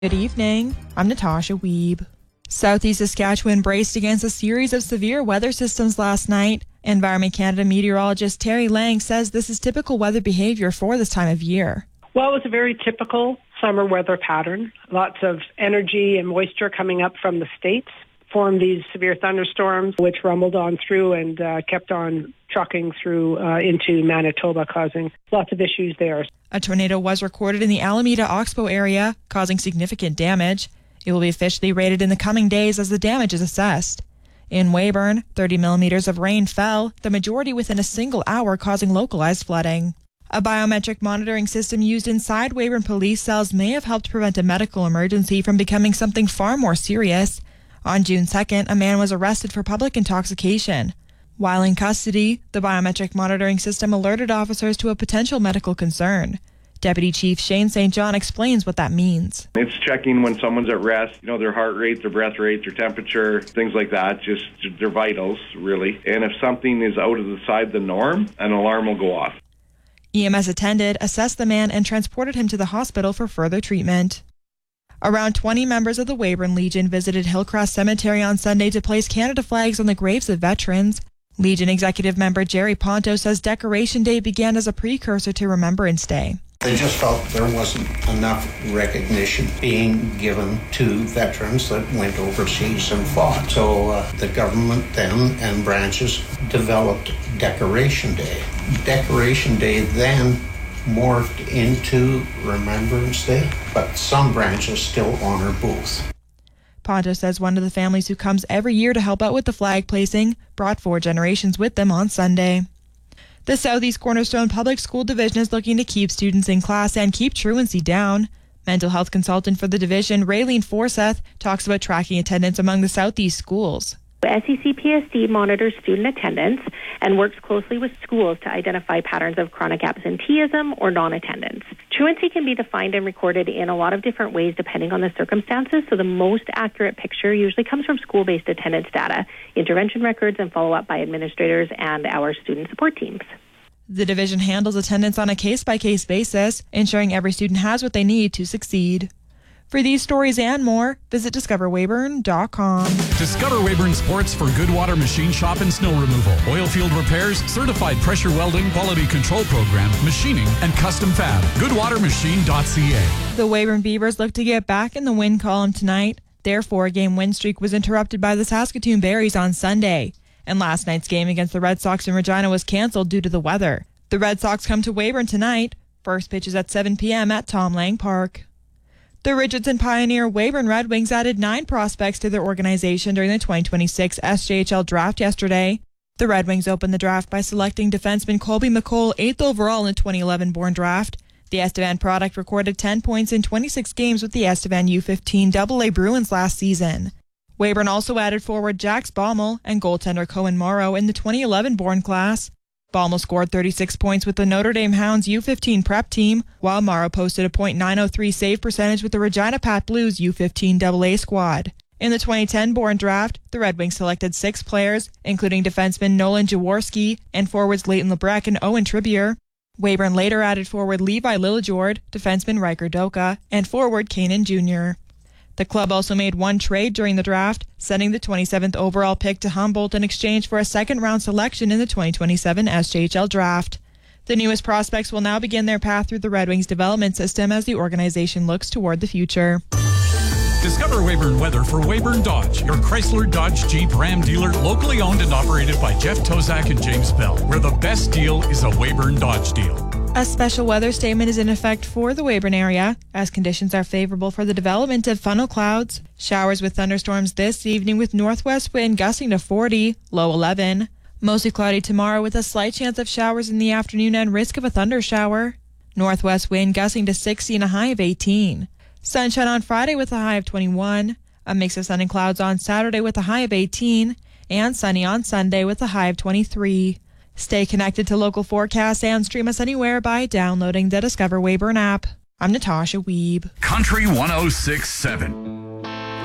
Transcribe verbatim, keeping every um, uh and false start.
Good evening. I'm Natasha Wiebe. Southeast Saskatchewan braced against a series of severe weather systems last night. Environment Canada meteorologist Terry Lang says this is typical weather behavior for this time of year. Well, it was a very typical summer weather pattern. Lots of energy and moisture coming up from the States formed these severe thunderstorms, which rumbled on through and uh, kept on trucking through uh, into Manitoba, causing lots of issues there. A tornado was recorded in the Alameda-Oxbow area, causing significant damage. It will be officially rated in the coming days as the damage is assessed. In Weyburn, thirty millimeters of rain fell, the majority within a single hour, causing localized flooding. A biometric monitoring system used inside Weyburn police cells may have helped prevent a medical emergency from becoming something far more serious. On June second, a man was arrested for public intoxication. While in custody, the biometric monitoring system alerted officers to a potential medical concern. Deputy Chief Shane Saint John explains what that means. It's checking when someone's at rest, you know, their heart rate, their breath rate, their temperature, things like that, just their vitals, really. And if something is out of the side the norm, an alarm will go off. E M S attended, assessed the man, and transported him to the hospital for further treatment. Around twenty members of the Weyburn Legion visited Hillcrest Cemetery on Sunday to place Canada flags on the graves of veterans. Legion executive member Jerry Ponto says Decoration Day began as a precursor to Remembrance Day. They just felt there wasn't enough recognition being given to veterans that went overseas and fought. So uh, the government then and branches developed Decoration Day. Decoration Day then morphed into Remembrance Day, but some branches still honor both. Ponto says one of the families who comes every year to help out with the flag placing brought four generations with them on Sunday. The Southeast Cornerstone Public School Division is looking to keep students in class and keep truancy down. Mental health consultant for the division, Raylene Forseth, talks about tracking attendance among the Southeast schools. S E C P S D monitors student attendance and works closely with schools to identify patterns of chronic absenteeism or non-attendance. Truancy can be defined and recorded in a lot of different ways depending on the circumstances, so the most accurate picture usually comes from school-based attendance data, intervention records, and follow-up by administrators and our student support teams. The division handles attendance on a case-by-case basis, ensuring every student has what they need to succeed. For these stories and more, visit discover weyburn dot com. Discover Weyburn Sports for Goodwater Machine Shop and Snow Removal, oil field repairs, certified pressure welding, quality control program, machining, and custom fab. goodwater machine dot c a. The Weyburn Beavers look to get back in the win column tonight. Their four-game win streak was interrupted by the Saskatoon Berries on Sunday. And last night's game against the Red Sox in Regina was cancelled due to the weather. The Red Sox come to Weyburn tonight. First pitch is at seven p.m. at Tom Lang Park. The Richardson Pioneer Weyburn Red Wings added nine prospects to their organization during the twenty twenty-six S J H L draft yesterday. The Red Wings opened the draft by selecting defenseman Colby McColl eighth overall in the twenty eleven born draft. The Estevan product recorded ten points in twenty-six games with the Estevan U fifteen double A Bruins last season. Weyburn also added forward Jax Baumel and goaltender Cohen Morrow in the twenty eleven born class. Baumel scored thirty-six points with the Notre Dame Hounds U fifteen prep team, while Morrow posted a point nine oh three save percentage with the Regina Pat Blues U fifteen double A squad. In the twenty ten born draft, the Red Wings selected six players, including defenseman Nolan Jaworski and forwards Leighton Lebrecq and Owen Tribbier. Weyburn later added forward Levi Lillejord, defenseman Riker Doka, and forward Kanan Junior The club also made one trade during the draft, sending the twenty-seventh overall pick to Humboldt in exchange for a second-round selection in the twenty twenty-seven S J H L draft. The newest prospects will now begin their path through the Red Wings development system as the organization looks toward the future. Discover Weyburn weather for Weyburn Dodge, your Chrysler, Dodge, Jeep, Ram dealer, locally owned and operated by Jeff Tozak and James Bell, where the best deal is a Weyburn Dodge deal. A special weather statement is in effect for the Weyburn area, as conditions are favorable for the development of funnel clouds. Showers with thunderstorms this evening with northwest wind gusting to forty, low eleven. Mostly cloudy tomorrow with a slight chance of showers in the afternoon and risk of a thunder shower. Northwest wind gusting to sixty and a high of eighteen. Sunshine on Friday with a high of twenty-one. A mix of sun and clouds on Saturday with a high of eighteen. And sunny on Sunday with a high of twenty-three. Stay connected to local forecasts and stream us anywhere by downloading the Discover Weyburn app. I'm Natasha Wiebe. Country one oh six point seven.